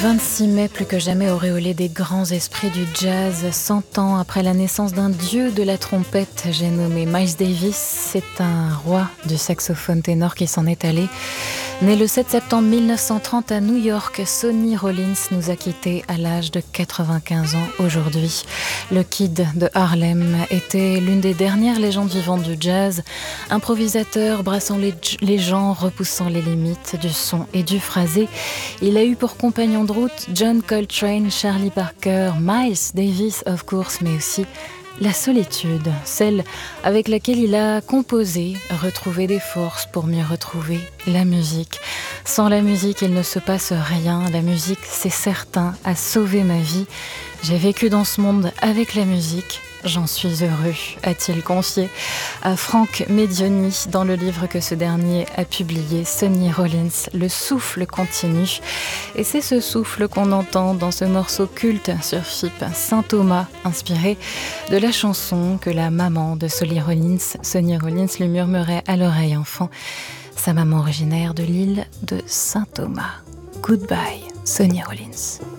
26 mai, plus que jamais auréolé des grands esprits du jazz, 100 ans après la naissance d'un dieu de la trompette, j'ai nommé Miles Davis. C'est un roi du saxophone ténor qui s'en est allé. Né le 7 septembre 1930 à New York, Sonny Rollins nous a quittés à l'âge de 95 ans aujourd'hui. Le Kid de Harlem était l'une des dernières légendes vivantes du jazz, improvisateur brassant les genres, repoussant les limites du son et du phrasé. Il a eu pour compagnon de route John Coltrane, Charlie Parker, Miles Davis of course, mais aussi la solitude, celle avec laquelle il a composé, retrouvé des forces pour mieux retrouver la musique. Sans la musique, il ne se passe rien. La musique, c'est certain, a sauvé ma vie. J'ai vécu dans ce monde avec la musique. J'en suis heureux, a-t-il confié à Franck Medioni dans le livre que ce dernier a publié, Sonny Rollins, Le souffle continue. Et c'est ce souffle qu'on entend dans ce morceau culte sur FIP, Saint Thomas, inspiré de la chanson que la maman de Sonny Rollins, lui murmurait à l'oreille enfant, sa maman originaire de l'île de Saint Thomas. Goodbye, Sonny Rollins.